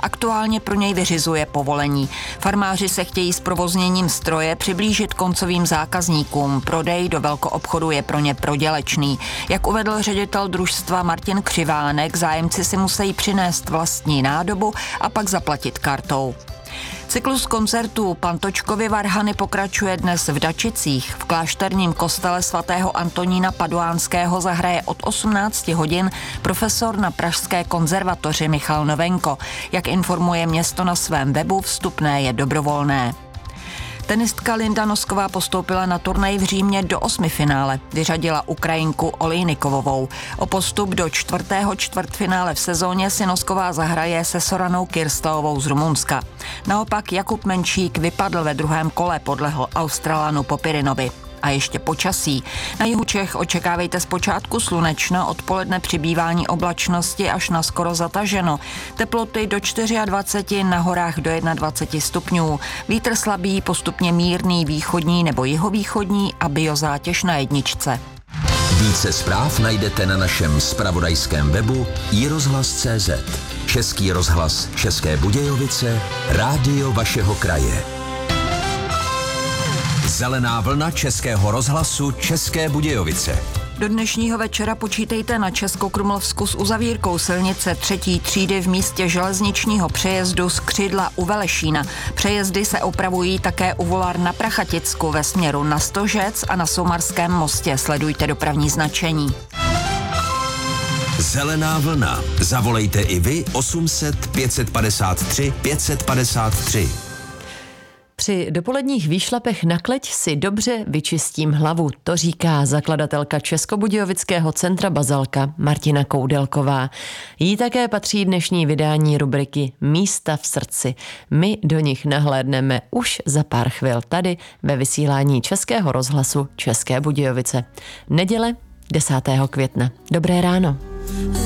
Aktuálně pro něj vyřizuje povolení. Farmáři se chtějí s provozněním stroje přiblížit koncovým zákazníkům. Prodej do velkoobchodu je pro ně prodělečný. Jak uvedl ředitel družstva Martin Křivánek, zájemci si musí přinést vlastní nádobu a pak zaplatit kartou. Cyklus koncertů Pantočkovy varhany pokračuje dnes v Dačicích. V klášterním kostele svatého Antonína Paduánského zahraje od 18 hodin profesor na Pražské konzervatoři Michal Novenko. Jak informuje město na svém webu, vstupné je dobrovolné. Tenistka Linda Nosková postoupila na turnaj v Římě do 8. finále. Vyřadila Ukrajinku Olejnikovovou. O postup do 4. čtvrtfinále v sezóně si Nosková zahraje se Soranou Kirstovou z Rumunska. Naopak Jakub Menšík vypadl ve druhém kole, podlehl Australanu Popirinovi. A ještě počasí. Na jihu Čech očekávejte zpočátku slunečno, odpoledne přibývání oblačnosti až na skoro zataženo. Teploty do 24, na horách do 21 stupňů. Vítr slabý, postupně mírný, východní nebo jihovýchodní a biozátěž na jedničce. Více zpráv najdete na našem zpravodajském webu iRozhlas.cz. Český rozhlas České Budějovice, rádio vašeho kraje. Zelená vlna Českého rozhlasu České Budějovice. Do dnešního večera počítejte na Českokrumlovsku s uzavírkou silnice 3. třídy v místě železničního přejezdu z Křidla u Velešína. Přejezdy se opravují také u Volar na Prachaticku ve směru na Stožec a na Soumarském mostě. Sledujte dopravní značení. Zelená vlna. Zavolejte i vy 800 553 553. Při dopoledních výšlapech na kleť si dobře vyčistím hlavu, to říká zakladatelka Českobudějovického centra Bazalka Martina Koudelková. Jí také patří dnešní vydání rubriky Místa v srdci. My do nich nahlédneme už za pár chvil tady ve vysílání Českého rozhlasu České Budějovice. Neděle 10. května. Dobré ráno.